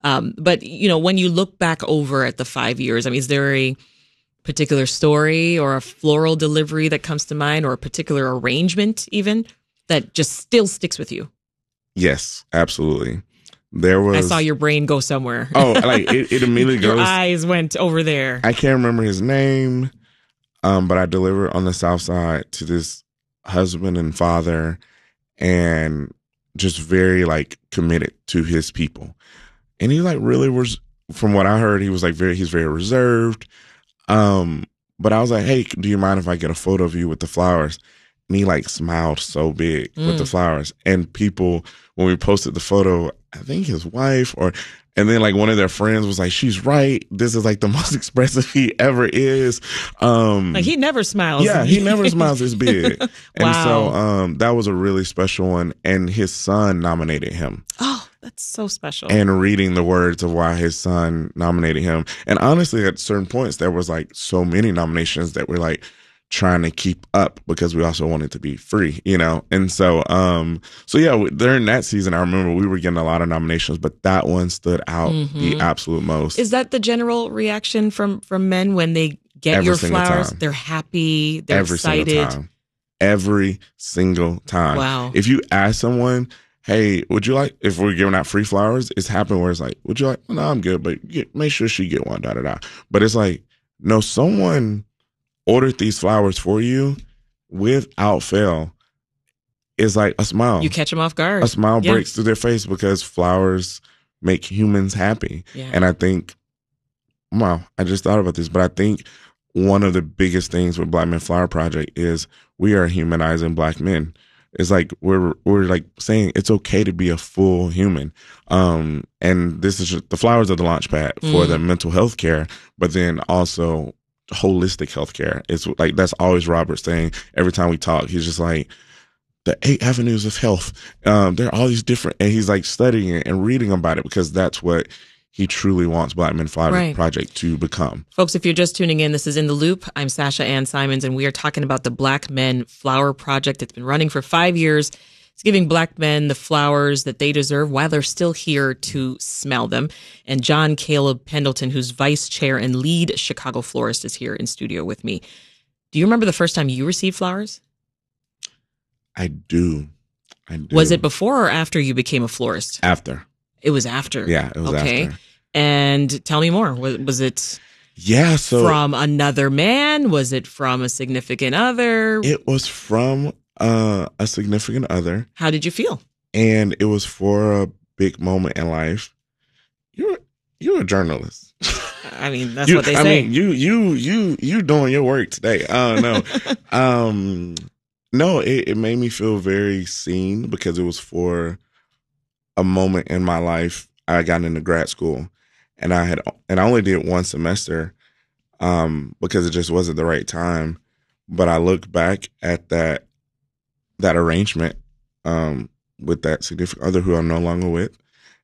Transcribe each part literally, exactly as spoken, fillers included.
Um, but, you know, when you look back over at the five years, I mean, is there a particular story or a floral delivery that comes to mind, or a particular arrangement even that just still sticks with you? Yes, absolutely. There was. I saw your brain go somewhere. Oh, like it, it immediately your goes. Your eyes went over there. I can't remember his name, um, but I delivered on the South Side to this husband and father, and just very like committed to his people. And he like really was, from what I heard, he was like very, he's very reserved. Um, but I was like, hey, do you mind if I get a photo of you with the flowers? And he like smiled so big mm. with the flowers. And people, when we posted the photo, I think his wife or, and then like one of their friends was like, she's right. This is like the most expressive he ever is. Um, like he never smiles. Yeah, he never smiles this big. Wow. And so um, that was a really special one. And his son nominated him. Oh, that's so special. And reading the words of why his son nominated him. And honestly, at certain points, there was like so many nominations that were like trying to keep up because we also wanted to be free, you know? And so, um, so yeah, during that season, I remember we were getting a lot of nominations, but that one stood out mm-hmm. the absolute most. Is that the general reaction from, from men when they get Every your flowers? Time. They're happy, they're Every excited. Single time. Every single time. Wow. If you ask someone, hey, would you like, if we're giving out free flowers, it's happened where it's like, would you like, well, no, I'm good, but get, make sure she get one, da, da, da. But it's like, no, someone ordered these flowers for you without fail. Is like a smile. You catch them off guard. A smile yeah. breaks through their face because flowers make humans happy. Yeah. And I think, wow, I just thought about this, but I think one of the biggest things with Black Men Flower Project is we are humanizing Black men. It's like we're we're like saying it's okay to be a full human, um, and this is just, the flowers are the launch pad for mm. the mental health care, but then also holistic health care. It's like that's always Robert saying every time we talk. He's just like the eight avenues of health. Um, there are all these different, and he's like studying it and reading about it because that's what he truly wants Black Men Flower right. Project to become. Folks, if you're just tuning in, this is In the Loop. I'm Sasha Ann Simons, and we are talking about the Black Men Flower Project. It's been running for five years. It's giving Black men the flowers that they deserve while they're still here to smell them. And John Caleb Pendleton, who's vice chair and lead Chicago florist, is here in studio with me. Do you remember the first time you received flowers? I do. I do. Was it before or after you became a florist? After. It was after. Yeah, it was okay. after. And tell me more. Was, was it yeah, so from another man? Was it from a significant other? It was from uh, a significant other. How did you feel? And it was for a big moment in life. You're you're a journalist. I mean, that's you, what they I say. I mean, you you you you doing your work today. I don't know. um, no, it, it made me feel very seen because it was for a moment in my life. I got into grad school, and I had and I only did one semester um, because it just wasn't the right time. But I look back at that that arrangement um, with that significant other who I'm no longer with,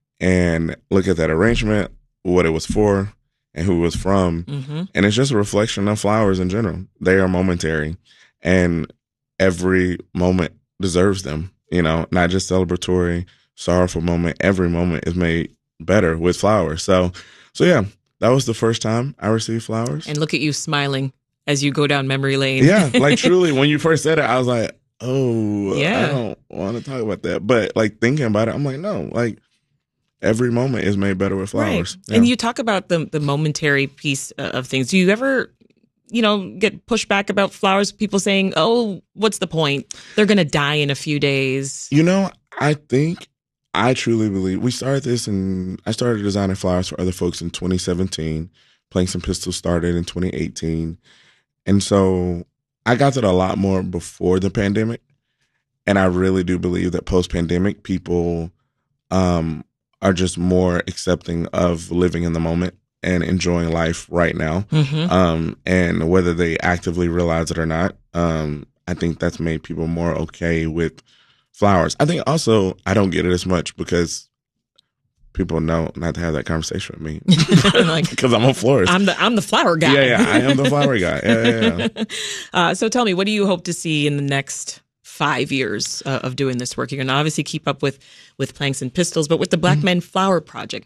and look at that arrangement, what it was for, and who it was from, mm-hmm. and it's just a reflection of flowers in general. They are momentary, and every moment deserves them. You know, not just celebratory. Sorrowful moment. Every moment is made better with flowers. So, so yeah, that was the first time I received flowers. And look at you smiling as you go down memory lane. Yeah, like truly, when you first said it, I was like, oh, yeah. I don't want to talk about that. But like thinking about it, I'm like, no, like every moment is made better with flowers. Right. Yeah. And you talk about the the momentary piece of things. Do you ever, you know, get pushed back about flowers? People saying, oh, what's the point? They're going to die in a few days. You know, I think. I truly believe we started this, and I started designing flowers for other folks in twenty seventeen. Planks and Pistols started in twenty eighteen. And so I got to it a lot more before the pandemic. And I really do believe that post-pandemic, people um, are just more accepting of living in the moment and enjoying life right now. Mm-hmm. Um, and whether they actively realize it or not, um, I think that's made people more okay with flowers. I think also I don't get it as much because people know not to have that conversation with me like, because I'm a florist. I'm the I'm the flower guy. Yeah, yeah, I am the flower guy. Yeah, yeah, yeah. Uh, so tell me, what do you hope to see in the next five years uh, of doing this work? You're going to obviously keep up with with Planks and Pistols, but with the Black Men Flower Project. Yeah.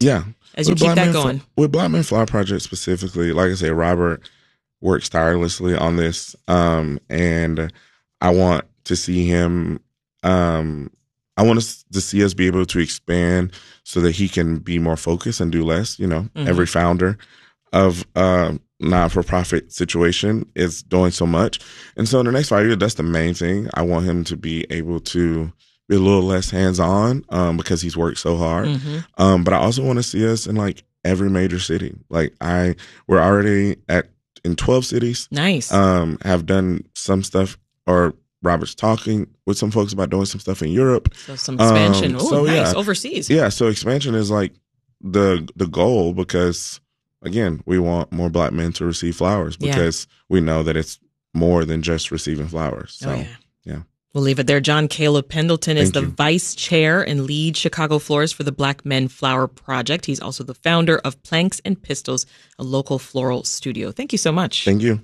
as you with keep Black that Men, going. With Black Men Flower Project specifically, like I said, Robert works tirelessly on this, um, and I want to see him. Um, I want us to see us be able to expand so that he can be more focused and do less. You know, mm-hmm. every founder of a not-for-profit situation is doing so much, and so in the next five years, that's the main thing. I want him to be able to be a little less hands-on um, because he's worked so hard. Mm-hmm. Um, but I also want to see us in like every major city. Like I, we're already at in twelve cities. Nice. Um, have done some stuff, or Robert's talking with some folks about doing some stuff in Europe. So some expansion. Um, oh, so, nice. Yeah. Overseas. Yeah. So expansion is like the the goal because again, we want more Black men to receive flowers because yeah. we know that it's more than just receiving flowers. So, oh, yeah. yeah. We'll leave it there. John Caleb Pendleton is Thank the you. vice chair and lead Chicago florist for the Black Men Flower Project. He's also the founder of Planks and Pistils, a local floral studio. Thank you so much. Thank you.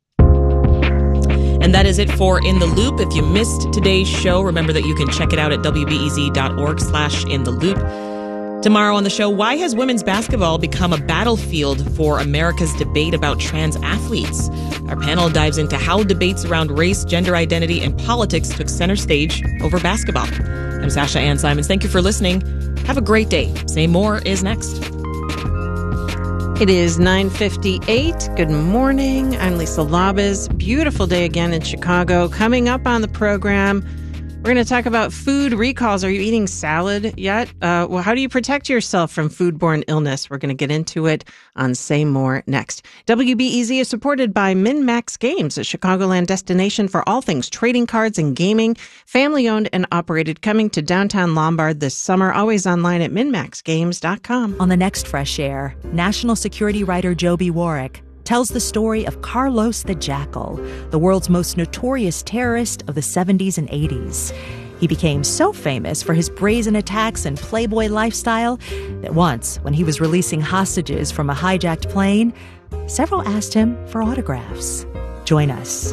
And that is it for In the Loop. If you missed today's show, remember that you can check it out at W B E Z dot org slash in the loop. Tomorrow on the show, why has women's basketball become a battlefield for America's debate about trans athletes? Our panel dives into how debates around race, gender identity, and politics took center stage over basketball. I'm Sasha Ann Simons. Thank you for listening. Have a great day. Say More is next. It is nine fifty-eight. Good morning. I'm Lisa Labez. Beautiful day again in Chicago. Coming up on the program, we're going to talk about food recalls. Are you eating salad yet? Uh, well, how do you protect yourself from foodborne illness? We're going to get into it on Say More next. W B E Z is supported by MinMax Games, a Chicagoland destination for all things trading cards and gaming. Family-owned and operated, coming to downtown Lombard this summer. Always online at min max games dot com. On the next Fresh Air, national security writer Joby Warwick tells the story of Carlos the Jackal, the world's most notorious terrorist of the seventies and eighties. He became so famous for his brazen attacks and playboy lifestyle that once, when he was releasing hostages from a hijacked plane, several asked him for autographs. Join us.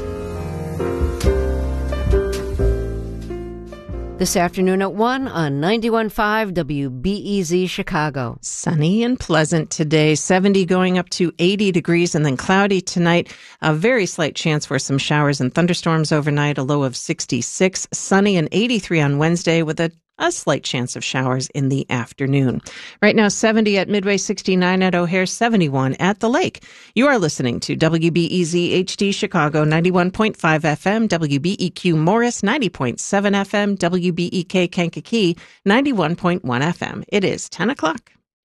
This afternoon at one on ninety-one point five W B E Z Chicago. Sunny and pleasant today, seventy going up to eighty degrees, and then cloudy tonight. A very slight chance for some showers and thunderstorms overnight, a low of sixty-six. Sunny and eighty-three on Wednesday with a A slight chance of showers in the afternoon. Right now, seventy at Midway, sixty-nine at O'Hare, seventy-one at the Lake. You are listening to W B E Z H D Chicago, ninety-one point five F M, W B E Q Morris, ninety point seven F M, W B E K Kankakee, ninety-one point one F M. It is ten o'clock.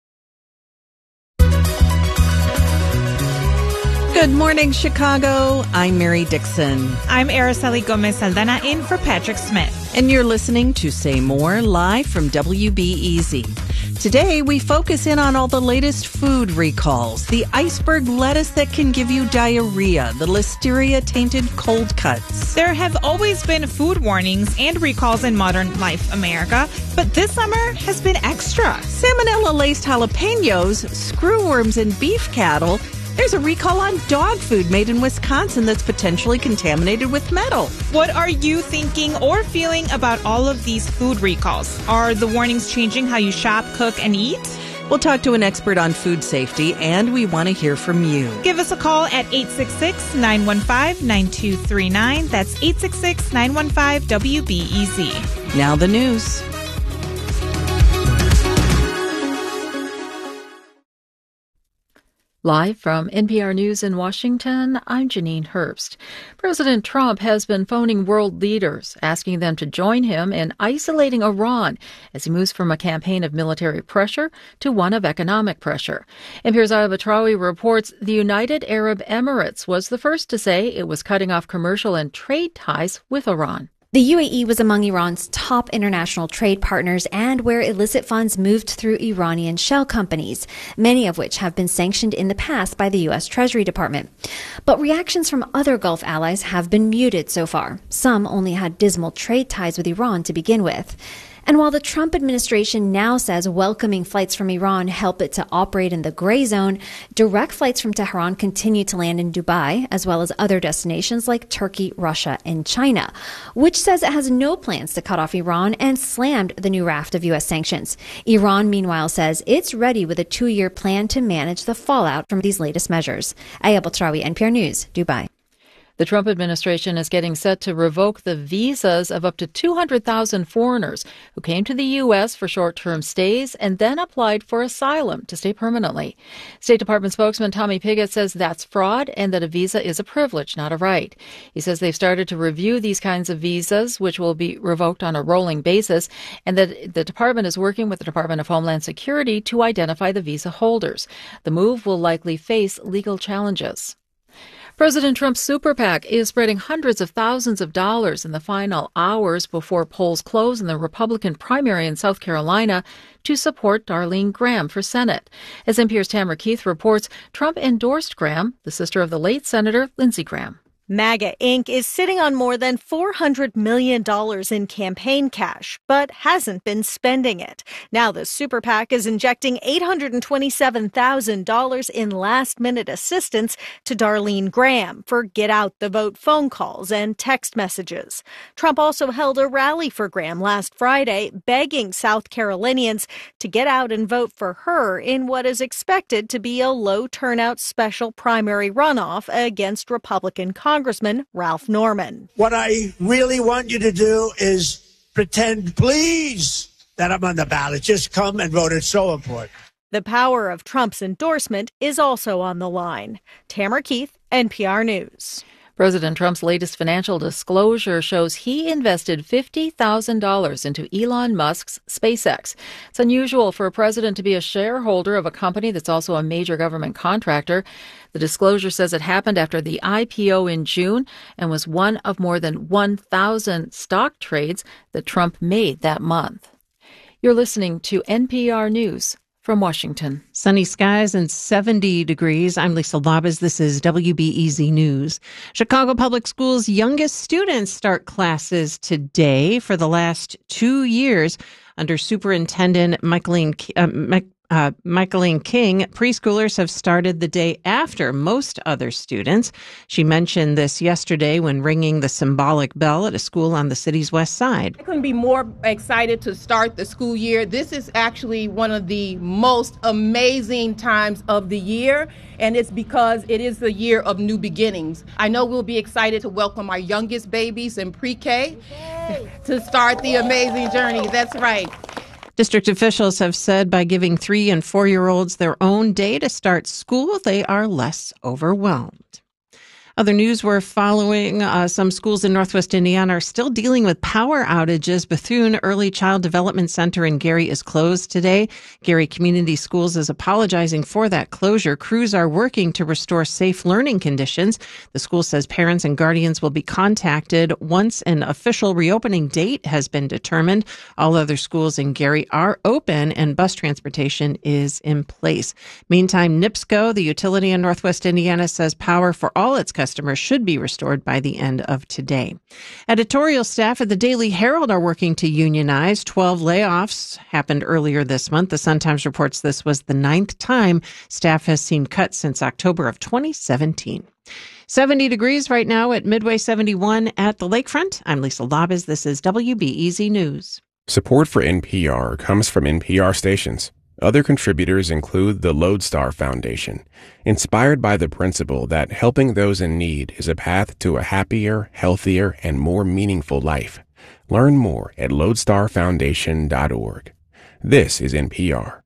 Good morning, Chicago. I'm Mary Dixon. I'm Araceli Gomez Saldana in for Patrick Smith. And you're listening to Say More, live from W B E Z. Today, we focus in on all the latest food recalls, the iceberg lettuce that can give you diarrhea, the listeria-tainted cold cuts. There have always been food warnings and recalls in modern life, America, but this summer has been extra. Salmonella-laced jalapenos, screwworms, and beef cattle. There's a recall on dog food made in Wisconsin that's potentially contaminated with metal. What are you thinking or feeling about all of these food recalls? Are the warnings changing how you shop, cook, and eat? We'll talk to an expert on food safety, and we want to hear from you. Give us a call at eight six six, nine one five, nine two three nine. That's eight six six, nine one five, W B E Z. Now the news. Live from N P R News in Washington, I'm Janine Herbst. President Trump has been phoning world leaders, asking them to join him in isolating Iran as he moves from a campaign of military pressure to one of economic pressure. N P R's Aya Batrawi reports the United Arab Emirates was the first to say it was cutting off commercial and trade ties with Iran. The U A E was among Iran's top international trade partners and where illicit funds moved through Iranian shell companies, many of which have been sanctioned in the past by the U S Treasury Department. But reactions from other Gulf allies have been muted so far. Some only had dismal trade ties with Iran to begin with. And while the Trump administration now says welcoming flights from Iran help it to operate in the gray zone, direct flights from Tehran continue to land in Dubai, as well as other destinations like Turkey, Russia, and China, which says it has no plans to cut off Iran and slammed the new raft of U S sanctions. Iran, meanwhile, says it's ready with a two-year plan to manage the fallout from these latest measures. Aya Batrawi, N P R News, Dubai. The Trump administration is getting set to revoke the visas of up to two hundred thousand foreigners who came to the U S for short-term stays and then applied for asylum to stay permanently. State Department spokesman Tommy Pigott says that's fraud and that a visa is a privilege, not a right. He says they've started to review these kinds of visas, which will be revoked on a rolling basis, and that the department is working with the Department of Homeland Security to identify the visa holders. The move will likely face legal challenges. President Trump's super PAC is spreading hundreds of thousands of dollars in the final hours before polls close in the Republican primary in South Carolina to support Darlene Graham for Senate. As N P R's Tamara Keith reports, Trump endorsed Graham, the sister of the late Senator Lindsey Graham. MAGA Incorporated is sitting on more than four hundred million dollars in campaign cash, but hasn't been spending it. Now the super PAC is injecting eight hundred twenty-seven thousand dollars in last-minute assistance to Darlene Graham for get-out-the-vote phone calls and text messages. Trump also held a rally for Graham last Friday, begging South Carolinians to get out and vote for her in what is expected to be a low-turnout special primary runoff against Republican Congress. Congressman Ralph Norman. What I really want you to do is pretend, please, that I'm on the ballot. Just come and vote. It's so important. The power of Trump's endorsement is also on the line. Tamara Keith, N P R News. President Trump's latest financial disclosure shows he invested fifty thousand dollars into Elon Musk's SpaceX. It's unusual for a president to be a shareholder of a company that's also a major government contractor. The disclosure says it happened after the I P O in June and was one of more than one thousand stock trades that Trump made that month. You're listening to N P R News from Washington. Sunny skies and seventy degrees. I'm Lisa Labas. This is W B E Z News. Chicago Public Schools' youngest students start classes today. For the last two years, under Superintendent Michaeline, uh, Mike, Uh, Michaeline King, preschoolers have started the day after most other students. She mentioned this yesterday when ringing the symbolic bell at a school on the city's west side. I couldn't be more excited to start the school year. This is actually one of the most amazing times of the year, and it's because it is the year of new beginnings. I know we'll be excited to welcome our youngest babies in pre-K to start the amazing journey. That's right. District officials have said by giving three and four-year-olds their own day to start school, they are less overwhelmed. Other news we're following, uh, some schools in Northwest Indiana are still dealing with power outages. Bethune Early Child Development Center in Gary is closed today. Gary Community Schools is apologizing for that closure. Crews are working to restore safe learning conditions. The school says parents and guardians will be contacted once an official reopening date has been determined. All other schools in Gary are open and bus transportation is in place. Meantime, NIPSCO, the utility in Northwest Indiana, says power for all its customers Customers should be restored by the end of today. Editorial staff at the Daily Herald are working to unionize. Twelve layoffs happened earlier this month. The Sun-Times reports this was the ninth time staff has seen cuts since October of twenty seventeen. seventy degrees right now at Midway seventy-one at the lakefront. I'm Lisa Labas. This is W B E Z News. Support for N P R comes from N P R stations. Other contributors include the Lodestar Foundation, inspired by the principle that helping those in need is a path to a happier, healthier, and more meaningful life. Learn more at lodestar foundation dot org. This is N P R.